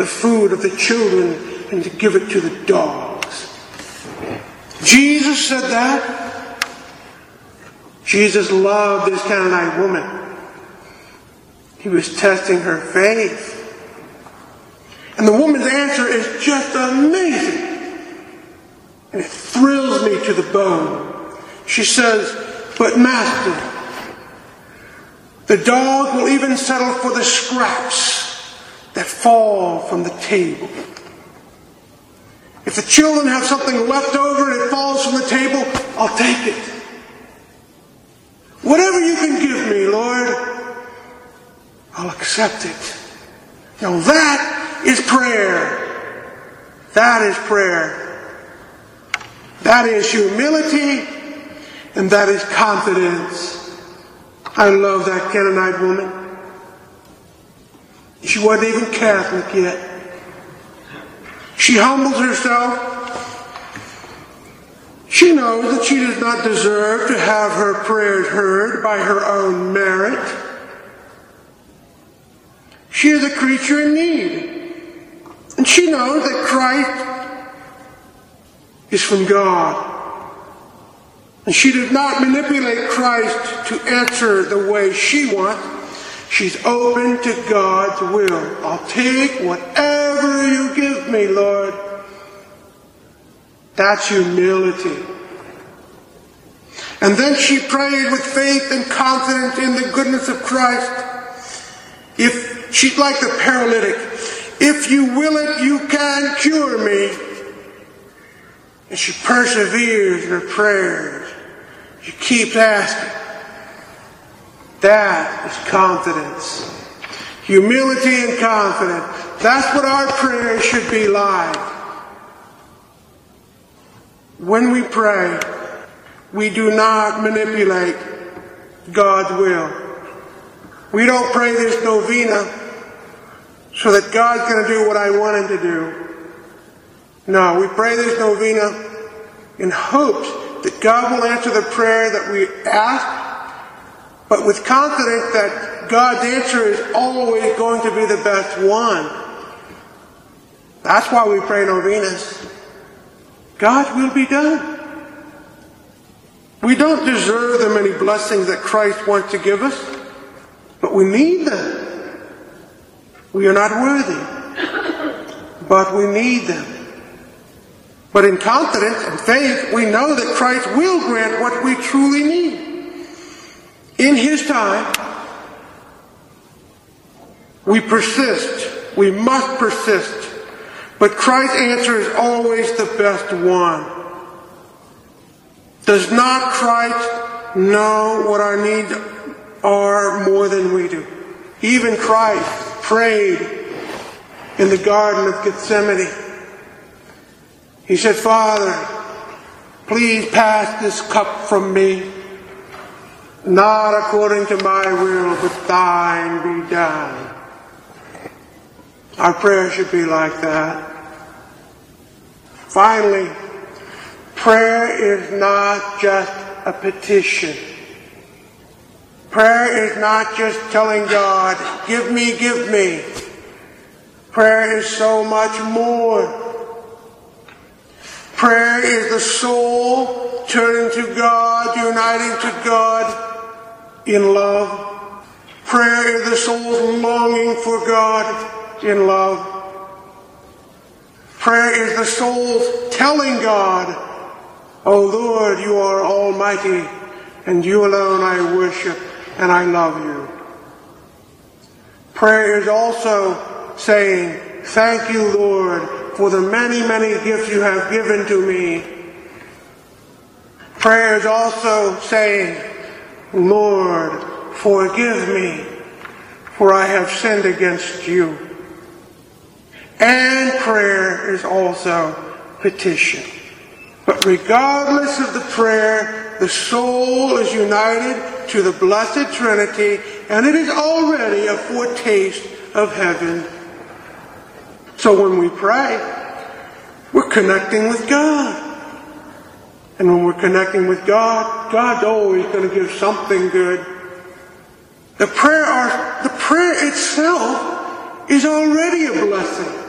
food of the children and to give it to the dogs. Jesus said that. Jesus loved this Canaanite woman. He was testing her faith. And the woman's answer is just amazing. And it thrills me to the bone. She says, "But Master, the dog will even settle for the scraps that fall from the table. If the children have something left over and it falls from the table, I'll take it. Whatever you can give me, Lord, I'll accept it." Now that is prayer. That is prayer. That is humility, and that is confidence. I love that Canaanite woman. She wasn't even Catholic yet. She humbles herself. She knows that she does not deserve to have her prayers heard by her own merit. She is a creature in need. And she knows that Christ is from God. And she does not manipulate Christ to answer the way she wants. She's open to God's will. I'll take whatever you give me, Lord. That's humility. And then she prayed with faith and confidence in the goodness of Christ. If she's like the paralytic, "If you will it, you can cure me." And she perseveres in her prayers. She keeps asking. That is confidence. Humility and confidence. That's what our prayers should be like. When we pray, we do not manipulate God's will. We don't pray this novena so that God's going to do what I want Him to do. No, we pray this novena in hopes that God will answer the prayer that we ask, but with confidence that God's answer is always going to be the best one. That's why we pray novenas. God's will be done. We don't deserve the many blessings that Christ wants to give us, but we need them. We are not worthy, but we need them. But in confidence and faith, we know that Christ will grant what we truly need. In His time, we persist. We must persist. But Christ's answer is always the best one. Does not Christ know what our needs are more than we do? Even Christ prayed in the Garden of Gethsemane. He said, "Father, please pass this cup from me. Not according to my will, but thine be done." Our prayer should be like that. Finally, prayer is not just a petition. Prayer is not just telling God, give me, give me. Prayer is so much more. Prayer is the soul turning to God, uniting to God in love. Prayer is the soul's longing for God in love. Prayer is the soul's telling God, "Oh Lord, you are almighty, and you alone I worship, and I love you." Prayer is also saying, "Thank you, Lord, for the many, many gifts you have given to me." Prayer is also saying, "Lord, forgive me, for I have sinned against you." And prayer is also petition. But regardless of the prayer, the soul is united to the Blessed Trinity, and it is already a foretaste of heaven. So when we pray, we're connecting with God. And when we're connecting with God, God's always going to give something good. The prayer itself is already a blessing.